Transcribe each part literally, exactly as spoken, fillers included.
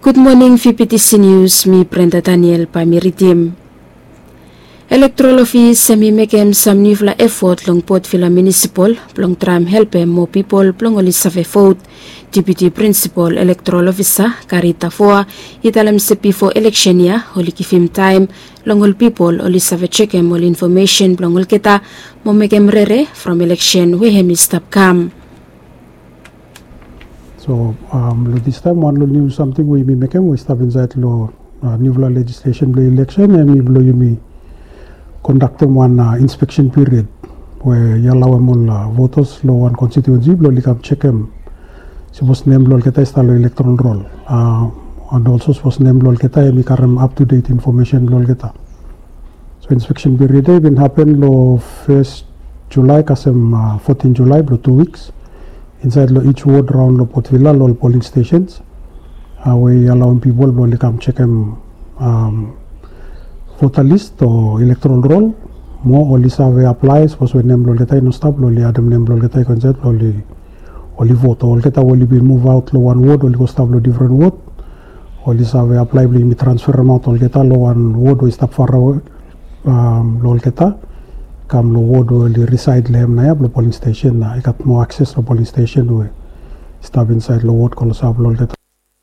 Good morning, V P T C News. Mi Brenda Daniel Pamiritim. Electoral Office semi mekem some new effort long Port Vila Municipal plong tram help more people plong oli save vote. Deputy Principal Electoral Officer Karita Foa italam sepi for election ya oli kifim time long all people oli save check em all information plong ol kita mo mekem rere from election we hemi stop kam. So um, this time one lo new something we make we stop inside lo uh, new legislation lo election and we blow you me conduct one uh, inspection period where you allow them uh, voters lo one constituency blow likam check them supposed name lo kita install electoral roll uh, and also supposed name lo kita mi karam up to date information lo kita. So inspection period even happen lo first July kasem uh, fourteenth July blow two weeks. Inside lo each ward round lo Port Vila lo polling stations uh, we allowing people to come check them um, voter list or electoral roll mo only survey applies was when name lo kita no stop lo li adam name lo kita concept lo li only vote or kita only be move out lo one ward only go stop lo different ward only survey apply bli mi transfer amount lo kita lo one ward we stop far away um, lo kita kam lo ward li reside lehem na ya lo polling station na ikat mo access lo polling station we stop inside lo ward ko lo sab lo kita.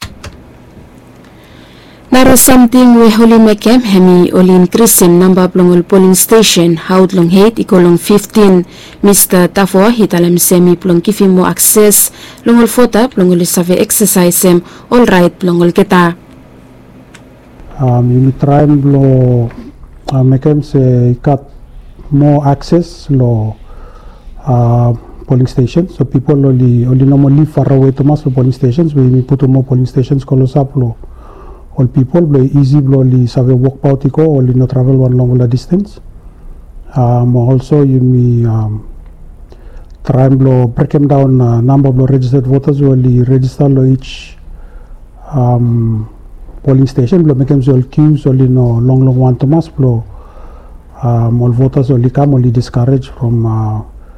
Naro something we holi mekem hemi oli increase number plongol polling station haud long hate ikolong fifteen. Mister Tafo hitalam semi plong kifim mo access longol fota plongol save exercise em all right plongol kita. Um, you try lo uh, mekem se ikat more access lo uh, polling stations, so people only only normally far away to mas polling stations. We put more polling stations close up lo all people blow easy blow only save walk out ko only no travel one long distance. Um, also you may um, try and blow break them down uh, number of registered voters who only register lo each um, polling station blow make them all queues only no long long one to mas blow. Um, all voters only come only discouraged from uh,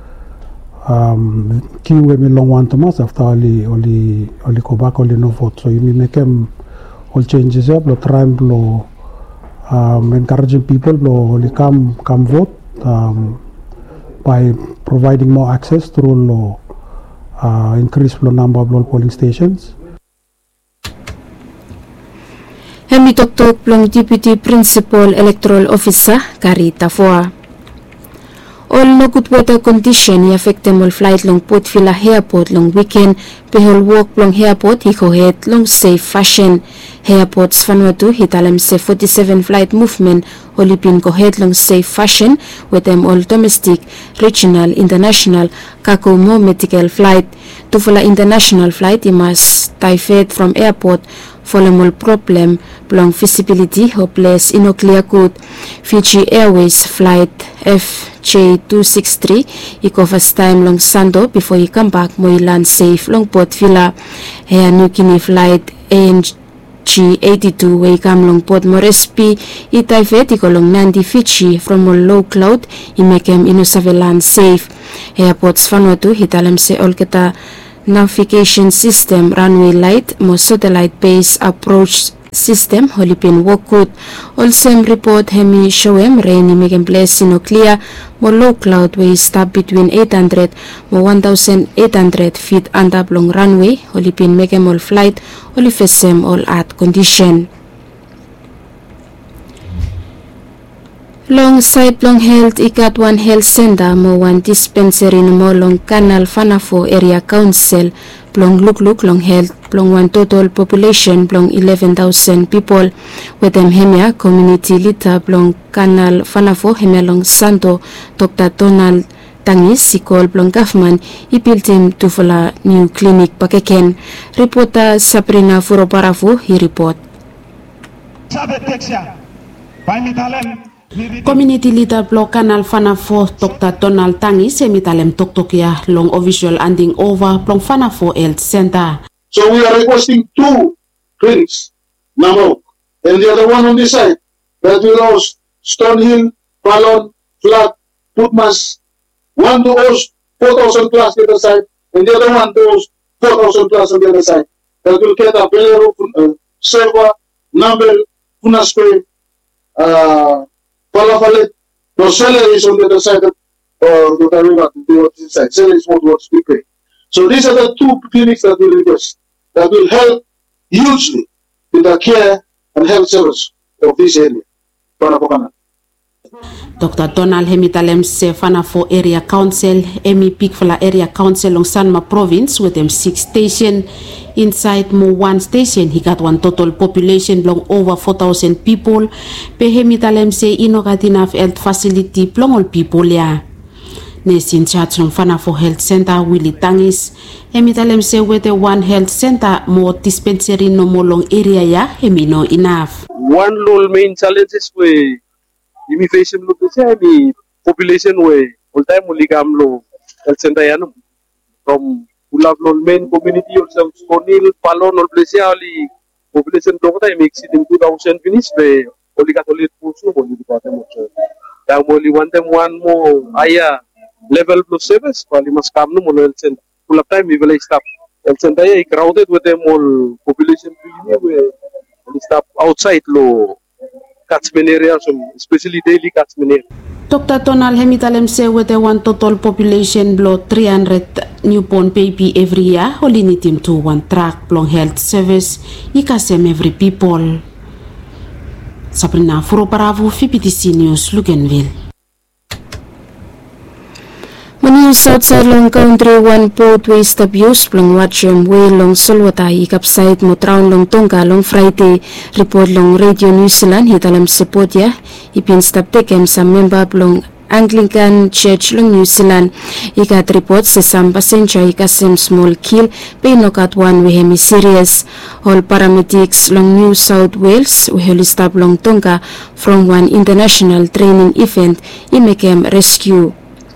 um, queue when we long one to mass after only only only go back only no vote. So you may make them all changes up, lo try and blow um, encouraging people blow only come come vote um, by providing more access through lo uh, increase the number of polling stations. Hemi Tok plong Deputy Principal Electoral Officer Karita Foa. All no good weather condition affect all flight long Port Vila Airport long weekend behol walk long airport hiko head long safe fashion. Airports Vanuatu hitalam se forty-seven flight movement olipin ko head long safe fashion with them all domestic, regional, international kako mo medical flight. Tufala international flight imas taifed from airport following problem plong visibility hopeless ino clear good. Fiji Airways flight F J two sixty-three iko first time long Sando before he come back mo land safe long Port Vila. Air New Guinea flight A N G eighty-two way come long Port Moresby itaifet iko long Nandi Fiji from a low cloud i make him ino save land safe. Airports Vanuatu hitalam se all kita navigation system runway light mo satellite based approach system holipin work good. Also report hemi showem rainy make place no clear mo low cloud way stop between eight hundred mo one thousand eight hundred feet under long runway holipin make all flight olifesem all at condition. Long side long health ikat one health center mo one dispensary no mo long Canal Fanafo area council plong look look long health plong one total population plong eleven thousand people with them hemia community lita plong Canal Fanafo hemia long Santo Doctor Donald Tangis sikol plong government ibuilt him to follow new clinic pakeken. Reporter Sabrina Furoparafu he report. Community leader block Canal Fanafo Doctor Donald Tangi semitalem toktokia long official handing over plong Fanafo Health Center. So we are requesting two clinics, Namok, and the other one on this side, that will host Stonehill, Palon, Flat, Putmas, one to host four thousand plus the other side, and the other one to host four thousand plus on the other side. That will get a very uh, Serva, Nambel, Funaspe, uh, Palafalet. No, Seller is on the other side of uh, the Tarima, towards this side. Seller is more towards Pipe. So these are the two clinics that we request that will help hugely with the care and health service of this area. Doctor Donald Hemitalem se Fanafo Area Council, Emi Pikfala Area Council on Sanma Province with them six station. Inside mo one station, he got one total population long over four thousand people. Pe Hemitalem se ino got enough health facility plong all people ya. Nes in charge ng Fanafo Health Center, Willie Tangis. Hemitalem se with the one health center mo dispensary no mo long area ya, hemi no enough. One lol main challenges we immigration look the population way all time muligam lo health center yanum from ulab lol main community also Stonil Palon or Blesiali population dokta exceed in two thousand finish be oligatory puso mo di pa mo da mo li one time one mo aya level plus service pali mas kam no mo health center ulab time we will stop health center ay crowded with them all population we stop outside lo catchment areas, especially daily catchment areas. Doctor Donald Hemitalem say with the one total population below three hundred newborn baby every year, only need him to one track long health service, ikasem every people. Sabrina Furoparavu, F P T C News, Luganville. News outside long country one port waste abuse long watchem way long solwata ikapsite mo traun long tongka long Friday report long Radio New Zealand hitalam support ya ipin stop tekem sa member long Anglican Church long New Zealand ikat report se sam passenger ikasem small kill pe nokat one we hemi serious all paramedics long New South Wales we heli stop long tongka from one international training event imekem rescue.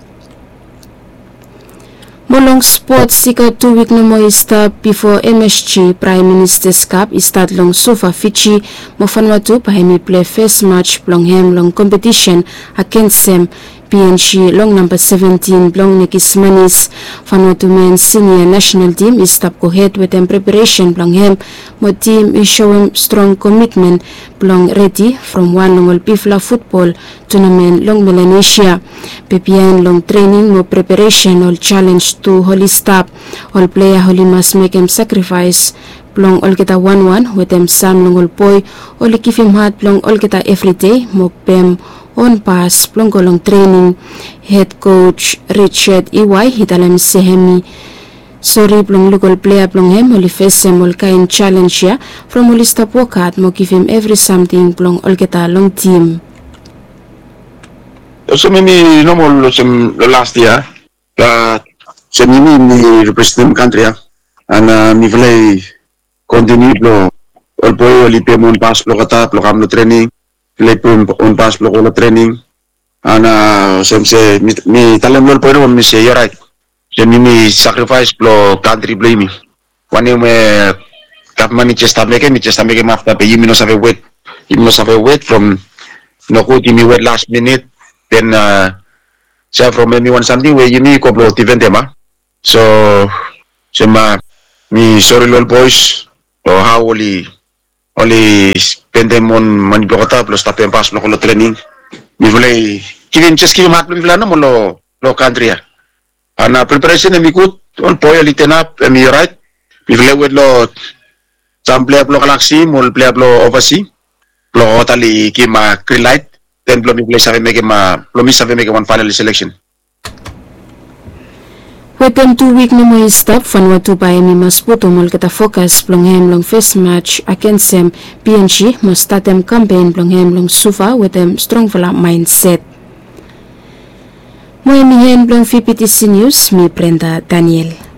Molong sports ika two week no mo stop before M S G Prime Minister's Cup start long sofa Fiji mo fanwatu pahemi play first match long hem long competition against them P N G long number seventeen long Nikis Manis fanwatu men senior national team is stop go head with them preparation long hem mo team is showing strong commitment long ready from one long Pifla football tournament long Melanesia P P N long training mo preparation all challenge to holy stop all player holy must make him sacrifice plong all kita one one with them sam long all boy all give him hard plong all kita every day mo pem on pass plong golong training head coach Richard E Y hitalam sehemi sorry plong local player plong hem holy face sem all kain challenge ya from holy stop workout mo give him every something plong all kita long team. So many normal some last year uh so many me represent country and uh, me play continue lo all boy all pemon pass lo kata lo kam lo training play on pass lo lo training and uh some say me, me talem lo boy me say you're right so me, me sacrifice lo country play me when me cap money just make me just make him after you no have wait you must have wait from no good me wait last minute then uh so from anyone something where you need couple of eventema so sema me sorry lol boys or how only only spend them on money blokota plus tapi pas lo training me mulai kivin just kivin mat me plano mo lo lo country ana preparation me good on boy liten up me right me mulai with lo some play lo galaxy mo play lo overseas lo tali kima green light then belum boleh sampai make ma belum sampai make one final selection. Within two week no mo stop fanwatu pa mi mas puto mol kita focus plong hem long first match against them P N G mo start them campaign plong hem long sufa with them strong vala mindset. Mo mi hen plong F P T C News mi Brenda Daniel.